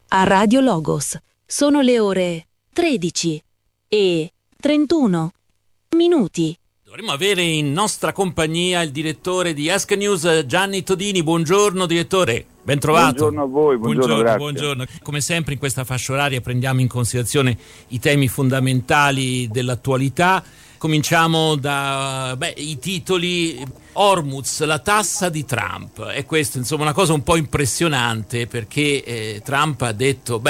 a Radio Logos. Sono le ore 13:31. Dovremmo avere in nostra compagnia il direttore di Ask News, Gianni Todini. Buongiorno direttore, ben trovato. Buongiorno a voi, buongiorno. Buongiorno. Come sempre in questa fascia oraria prendiamo in considerazione i temi fondamentali dell'attualità. Cominciamo da i titoli. Hormuz, la tassa di Trump. E questo insomma una cosa un po' impressionante, perché Trump ha detto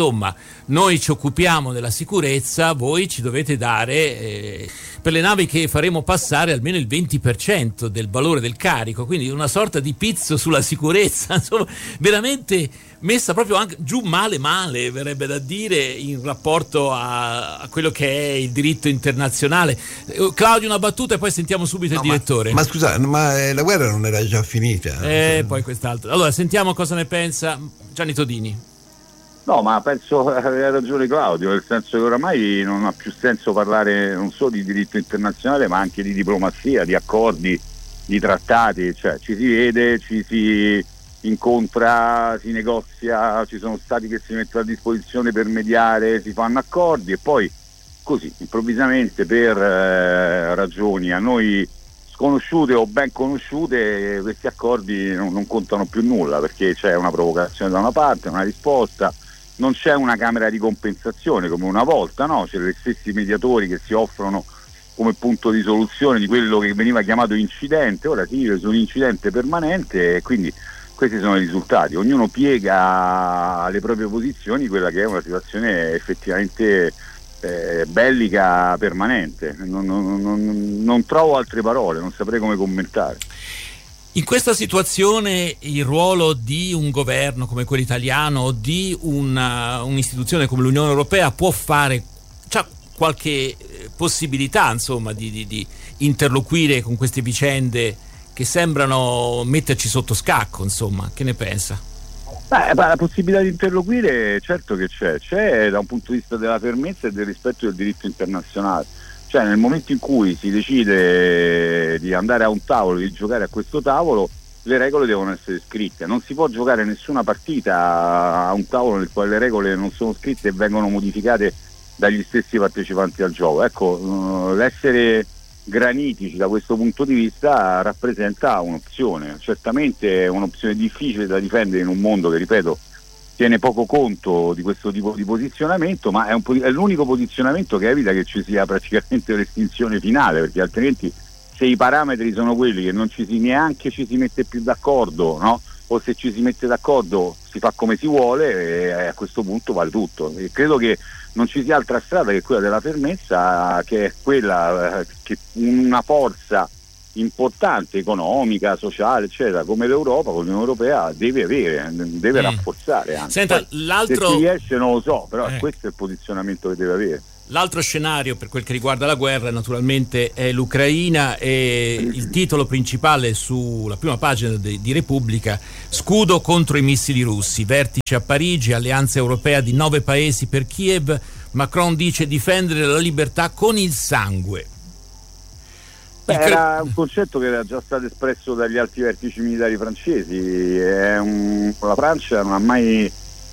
noi ci occupiamo della sicurezza, voi ci dovete dare per le navi che faremo passare almeno il 20% del valore del carico, quindi una sorta di pizzo sulla sicurezza, insomma veramente messa proprio anche giù male, verrebbe da dire, in rapporto a quello che è il diritto internazionale. Claudio, una battuta e poi sentiamo subito il direttore. Ma scusate, la guerra non era già finita? Poi quest'altro. Allora, sentiamo cosa ne pensa Gianni Todini. No, ma penso che abbia ragione Claudio, nel senso che oramai non ha più senso parlare non solo di diritto internazionale, ma anche di diplomazia, di accordi, di trattati. Cioè ci si vede, ci si incontra, si negozia, ci sono stati che si mettono a disposizione per mediare, si fanno accordi e poi così improvvisamente per ragioni a noi sconosciute o ben conosciute questi accordi non contano più nulla, perché c'è una provocazione da una parte, una risposta, non c'è una camera di compensazione come una volta, no? C'è gli stessi mediatori che si offrono come punto di soluzione di quello che veniva chiamato incidente, ora si vive su un incidente permanente e quindi questi sono i risultati, ognuno piega alle proprie posizioni quella che è una situazione effettivamente bellica permanente. Non trovo altre parole, non saprei come commentare. In questa situazione il ruolo di un governo come quello italiano o di un'istituzione come l'Unione Europea può fare, c'ha qualche possibilità insomma di interloquire con queste vicende che sembrano metterci sotto scacco, insomma, che ne pensa? La possibilità di interloquire certo che c'è da un punto di vista della fermezza e del rispetto del diritto internazionale. Cioè nel momento in cui si decide di andare a un tavolo, di giocare a questo tavolo, le regole devono essere scritte. Non si può giocare nessuna partita a un tavolo nel quale le regole non sono scritte e vengono modificate dagli stessi partecipanti al gioco. Ecco, l'essere granitici da questo punto di vista rappresenta un'opzione, certamente è un'opzione difficile da difendere in un mondo che, ripeto, tiene poco conto di questo tipo di posizionamento, ma è l'unico posizionamento che evita che ci sia praticamente l'estinzione finale, perché altrimenti se i parametri sono quelli che non neanche ci si mette più d'accordo, no? O se ci si mette d'accordo si fa come si vuole e a questo punto vale tutto. E credo che non ci sia altra strada che quella della fermezza, che è quella che una forza importante, economica, sociale, eccetera, come l'Europa, come l'Unione Europea deve avere, deve rafforzare anche. Senta, poi, l'altro... se si riesce non lo so, però questo è il posizionamento che deve avere. L'altro scenario per quel che riguarda la guerra naturalmente è l'Ucraina, e il titolo principale sulla prima pagina di Repubblica: scudo contro i missili russi, vertice a Parigi, alleanza europea di 9 paesi per Kiev, Macron dice difendere la libertà con il sangue. Era un concetto che era già stato espresso dagli alti vertici militari francesi. La Francia non ha mai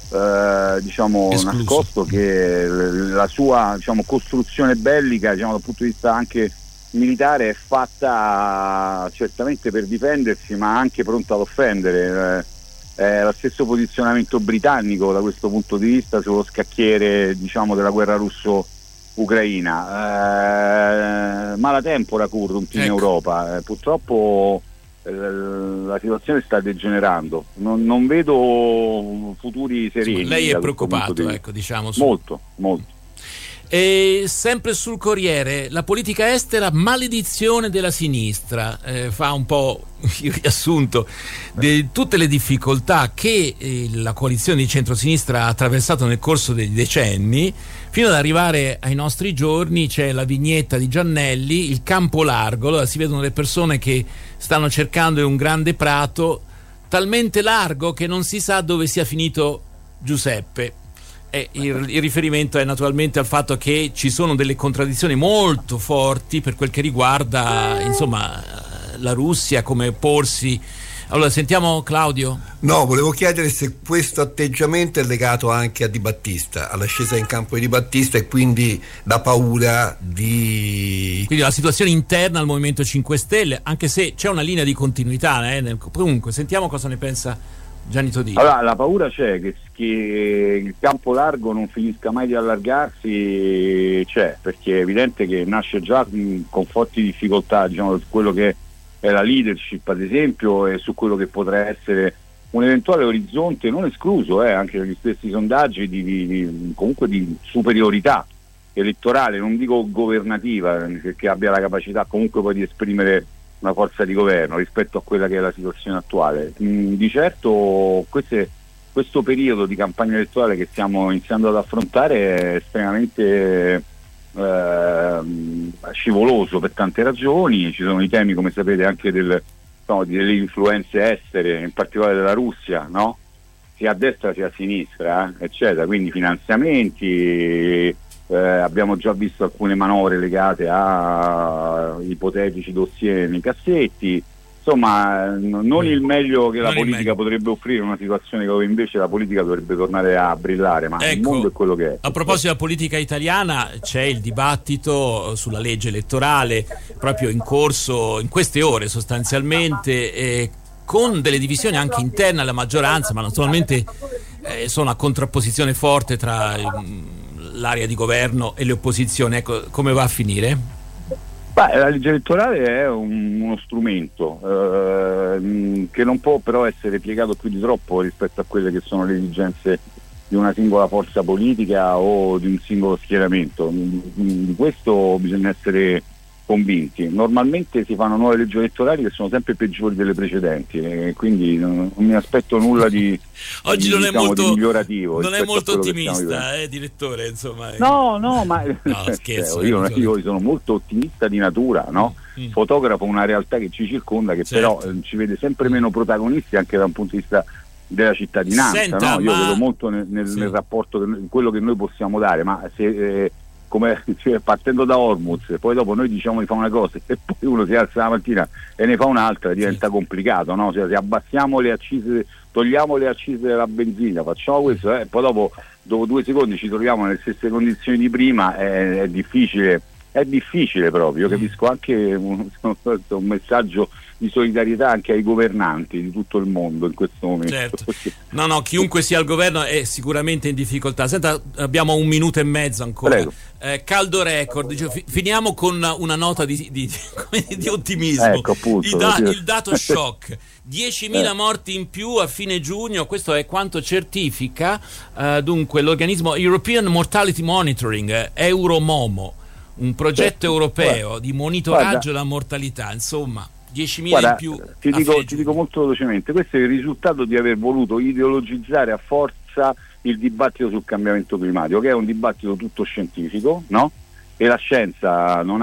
nascosto che la sua costruzione bellica dal punto di vista anche militare è fatta certamente per difendersi, ma anche pronta ad offendere. È lo stesso posizionamento britannico da questo punto di vista sullo scacchiere della guerra russo-ucraina. Maltempora currunt in Europa, purtroppo la situazione sta degenerando, non vedo futuri sereni. Insomma, lei è preoccupato, molto. E sempre sul Corriere, la politica estera, maledizione della sinistra, fa un po' il riassunto di tutte le difficoltà che la coalizione di centrosinistra ha attraversato nel corso dei decenni fino ad arrivare ai nostri giorni. C'è la vignetta di Giannelli, il campo largo. Allora si vedono le persone che stanno cercando un grande prato talmente largo che non si sa dove sia finito Giuseppe. Il riferimento è naturalmente al fatto che ci sono delle contraddizioni molto forti per quel che riguarda la Russia, come porsi Allora sentiamo Claudio. No, volevo chiedere se questo atteggiamento è legato anche a Di Battista, alla scesa in campo di Di Battista, e quindi la paura di... Quindi la situazione interna al Movimento 5 Stelle, anche se c'è una linea di continuità, comunque sentiamo cosa ne pensa Gianni Todino. Allora, la paura c'è che il campo largo non finisca mai di allargarsi, perché è evidente che nasce già con forti difficoltà, diciamo, su quello che è la leadership, ad esempio, e su quello che potrà essere un eventuale orizzonte non escluso, anche negli stessi sondaggi, comunque di superiorità elettorale, non dico governativa, che abbia la capacità comunque poi di esprimere una forza di governo rispetto a quella che è la situazione attuale. Di certo questo periodo di campagna elettorale che stiamo iniziando ad affrontare è estremamente scivoloso per tante ragioni. Ci sono i temi, come sapete, anche delle influenze estere, in particolare della Russia, no? Sia a destra sia a sinistra, eccetera, quindi finanziamenti. Abbiamo già visto alcune manovre legate a ipotetici dossier nei cassetti, insomma non il meglio che la politica potrebbe offrire in una situazione dove invece la politica dovrebbe tornare a brillare, ma il mondo è quello che è. A proposito della politica italiana, c'è il dibattito sulla legge elettorale proprio in corso in queste ore sostanzialmente, con delle divisioni anche interne alla maggioranza, ma naturalmente sono a contrapposizione forte tra l'area di governo e le opposizioni. Ecco, come va a finire? La legge elettorale è uno strumento che non può però essere piegato più di troppo rispetto a quelle che sono le esigenze di una singola forza politica o di un singolo schieramento. Di questo bisogna essere convinti. Normalmente si fanno nuove leggi elettorali che sono sempre peggiori delle precedenti, e quindi non mi aspetto nulla di oggi non è molto di migliorativo. Non è molto ottimista, direttore, insomma. No, ma scherzo, io sono molto ottimista di natura, no? Fotografo una realtà che ci circonda, che però ci vede sempre meno protagonisti anche da un punto di vista della cittadinanza. Senta, no? Io vedo molto nel rapporto, quello che noi possiamo dare, ma se partendo da Hormuz, poi dopo noi diciamo di fare una cosa e poi uno si alza la mattina e ne fa un'altra, diventa complicato, no? Cioè, se abbassiamo le accise, togliamo le accise della benzina, facciamo questo, e poi dopo 2 secondi ci troviamo nelle stesse condizioni di prima, è difficile proprio. Io capisco anche un messaggio di solidarietà anche ai governanti di tutto il mondo in questo momento. Certo. No, chiunque sia al governo è sicuramente in difficoltà. Senta, abbiamo 1 minuto e mezzo ancora. Caldo record, finiamo con una nota di ottimismo. Ecco, appunto, il dato shock. 10.000 morti in più a fine giugno, questo è quanto certifica dunque l'organismo European Mortality Monitoring, Euromomo, un progetto europeo di monitoraggio della mortalità, insomma. 10.000 in più. Ti dico molto velocemente, questo è il risultato di aver voluto ideologizzare a forza il dibattito sul cambiamento climatico, che è un dibattito tutto scientifico, no? E la scienza non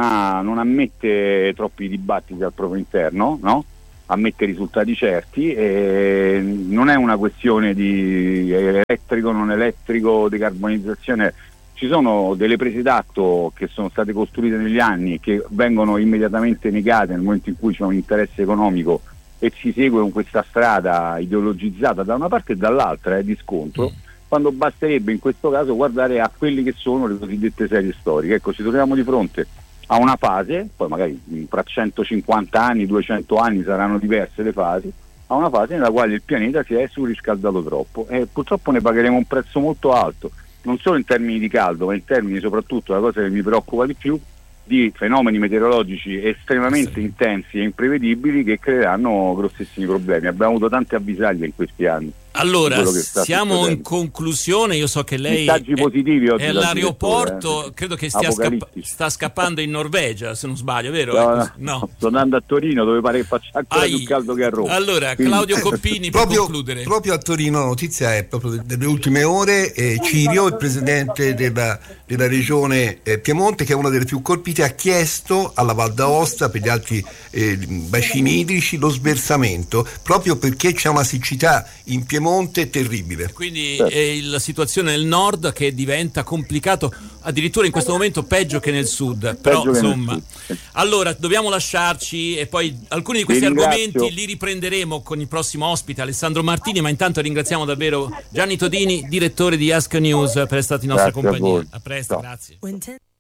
ammette troppi dibattiti al proprio interno, no? Ammette risultati certi, e non è una questione di elettrico, non elettrico, decarbonizzazione. Ci sono delle prese d'atto che sono state costruite negli anni che vengono immediatamente negate nel momento in cui c'è un interesse economico e si segue con questa strada ideologizzata da una parte e dall'altra, di scontro, quando basterebbe in questo caso guardare a quelle che sono le cosiddette serie storiche. Ecco, ci troviamo di fronte a una fase, poi magari fra 150 anni, 200 anni saranno diverse le fasi, a una fase nella quale il pianeta si è surriscaldato troppo, e purtroppo ne pagheremo un prezzo molto alto, non solo in termini di caldo, ma in termini soprattutto, la cosa che mi preoccupa di più, di fenomeni meteorologici estremamente intensi e imprevedibili che creeranno grossissimi problemi. Abbiamo avuto tante avvisaglie in questi anni. Allora, siamo in conclusione. Io so che lei positivi oggi è all'aeroporto, credo che sta scappando in Norvegia, se non sbaglio, vero? No. Sto andando a Torino, dove pare che faccia ancora più caldo che a Roma. Allora, Claudio Coppini, per concludere. Proprio a Torino, la notizia è proprio delle ultime ore, Cirio, il presidente della regione Piemonte, che è una delle più colpite, ha chiesto alla Val d'Aosta, per gli altri bacini idrici, lo sversamento, proprio perché c'è una siccità in Piemonte Piemonte terribile. Quindi la situazione nel nord che diventa complicato, addirittura in questo momento peggio che nel sud. Però insomma, allora dobbiamo lasciarci e poi alcuni di questi argomenti li riprenderemo con il prossimo ospite Alessandro Martini, ma intanto ringraziamo davvero Gianni Todini, direttore di Ask News, per essere stato in nostra compagnia. A presto, grazie.